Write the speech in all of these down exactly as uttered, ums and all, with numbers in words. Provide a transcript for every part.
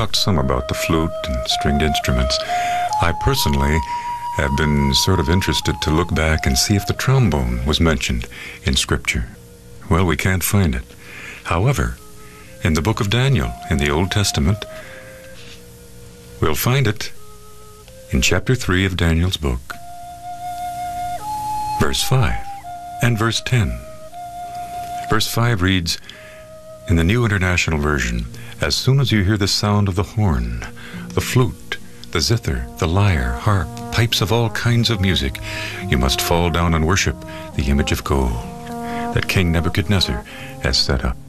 talked some about the flute and stringed instruments. I personally have been sort of interested to look back and see if the trombone was mentioned in Scripture. Well, we can't find it. However, in the book of Daniel, in the Old Testament, we'll find it in chapter three of Daniel's book, verse five and verse ten. Verse five reads, in the New International Version, as soon as you hear the sound of the horn, the flute, the zither, the lyre, harp, pipes of all kinds of music, you must fall down and worship the image of gold that King Nebuchadnezzar has set up.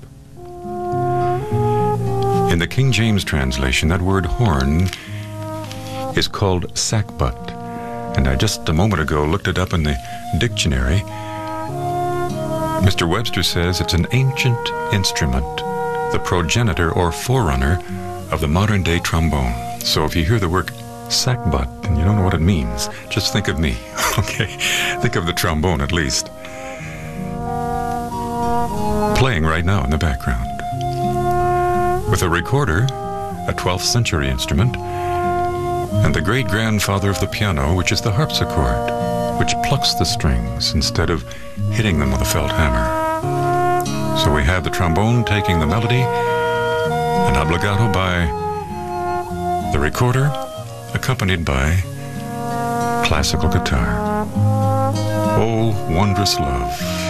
In the King James translation, that word horn is called sackbut, and I just a moment ago looked it up in the dictionary. Mister Webster says it's an ancient instrument, the progenitor or forerunner of the modern-day trombone. So if you hear the word sackbut and you don't know what it means, just think of me, okay? Think of the trombone at least, playing right now in the background. With a recorder, a twelfth century instrument, and the great-grandfather of the piano, which is the harpsichord, which plucks the strings instead of hitting them with a felt hammer. So we have the trombone taking the melody, an obligato by the recorder, accompanied by classical guitar. Oh, wondrous love.